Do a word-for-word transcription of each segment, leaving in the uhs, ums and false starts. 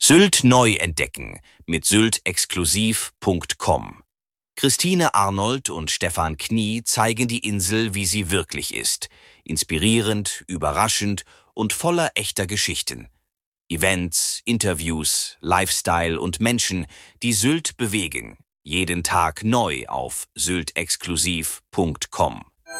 Sylt neu entdecken mit sylt exklusiv punkt com. Christine Arnold und Stefan Knie zeigen die Insel, wie sie wirklich ist. Inspirierend, überraschend und voller echter Geschichten. Events, Interviews, Lifestyle und Menschen, die Sylt bewegen. Jeden Tag neu auf sylt exklusiv punkt com.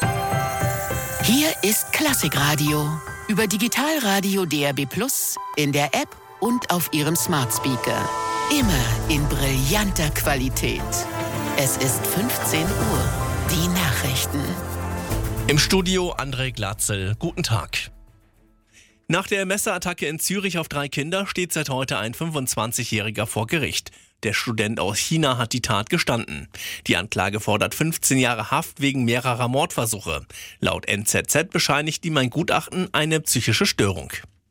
Hier ist Klassikradio über Digitalradio D A B plus, in der App und auf Ihrem Smart Speaker. Immer in brillanter Qualität. Es ist fünfzehn Uhr. Die Nachrichten. Im Studio André Glatzel. Guten Tag. Nach der Messerattacke in Zürich auf drei Kinder steht seit heute ein fünfundzwanzigjähriger vor Gericht. Der Student aus China hat die Tat gestanden. Die Anklage fordert fünfzehn Jahre Haft wegen mehrerer Mordversuche. Laut N Z Z bescheinigt ihm ein Gutachten eine psychische Störung.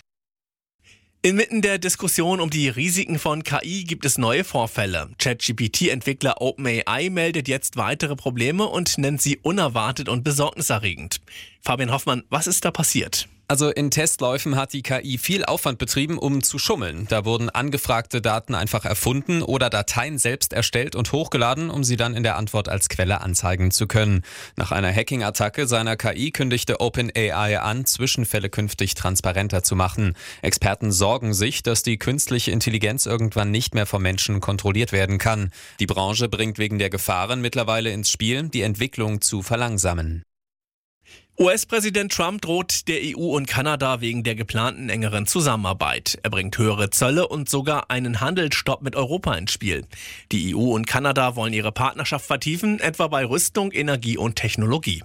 Inmitten der Diskussion um die Risiken von K I gibt es neue Vorfälle. ChatGPT-Entwickler OpenAI meldet jetzt weitere Probleme und nennt sie unerwartet und besorgniserregend. Fabian Hoffmann, was ist da passiert? Also in Testläufen hat die K I viel Aufwand betrieben, um zu schummeln. Da wurden angefragte Daten einfach erfunden oder Dateien selbst erstellt und hochgeladen, um sie dann in der Antwort als Quelle anzeigen zu können. Nach einer Hacking-Attacke seiner K I kündigte OpenAI an, Zwischenfälle künftig transparenter zu machen. Experten sorgen sich, dass die künstliche Intelligenz irgendwann nicht mehr vom Menschen kontrolliert werden kann. Die Branche bringt wegen der Gefahren mittlerweile ins Spiel, die Entwicklung zu verlangsamen. U S-Präsident Trump droht der E U und Kanada wegen der geplanten engeren Zusammenarbeit. Er bringt höhere Zölle und sogar einen Handelsstopp mit Europa ins Spiel. Die E U und Kanada wollen ihre Partnerschaft vertiefen, etwa bei Rüstung, Energie und Technologie.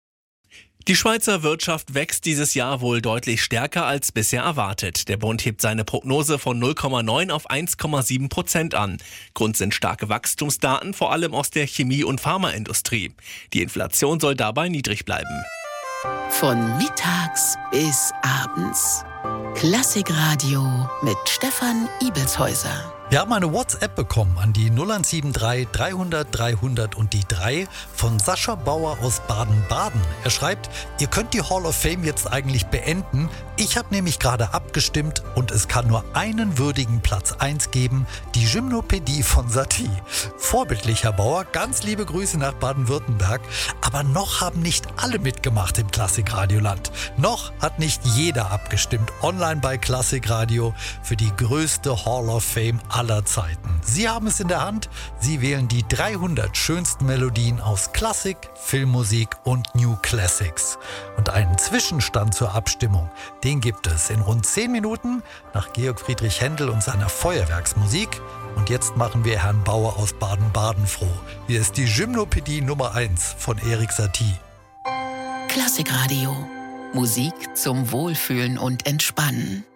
Die Schweizer Wirtschaft wächst dieses Jahr wohl deutlich stärker als bisher erwartet. Der Bund hebt seine Prognose von null Komma neun auf eins Komma sieben Prozent an. Grund sind starke Wachstumsdaten, vor allem aus der Chemie- und Pharmaindustrie. Die Inflation soll dabei niedrig bleiben. Von mittags bis abends. Klassikradio mit Stefan Ibelshäuser. Wir haben eine WhatsApp bekommen an die null eins sieben drei dreihundert dreihundert und die drei von Sascha Bauer aus Baden-Baden. Er schreibt, ihr könnt die Hall of Fame jetzt eigentlich beenden. Ich habe nämlich gerade abgestimmt und es kann nur einen würdigen Platz eins geben, die Gymnopädie von Satie. Vorbildlich, Herr Bauer, ganz liebe Grüße nach Baden-Württemberg. Aber noch haben nicht alle mitgemacht im Klassikradioland. Noch hat nicht jeder abgestimmt online bei Klassikradio für die größte Hall of Fame aller Zeiten. Sie haben es in der Hand. Sie wählen die dreihundert schönsten Melodien aus Klassik, Filmmusik und New Classics. Und einen Zwischenstand zur Abstimmung, den gibt es in rund zehn Minuten nach Georg Friedrich Händel und seiner Feuerwerksmusik. Und jetzt machen wir Herrn Bauer aus Baden-Baden froh. Hier ist die Gymnopädie Nummer eins von Erik Satie. Klassikradio. Musik zum Wohlfühlen und Entspannen.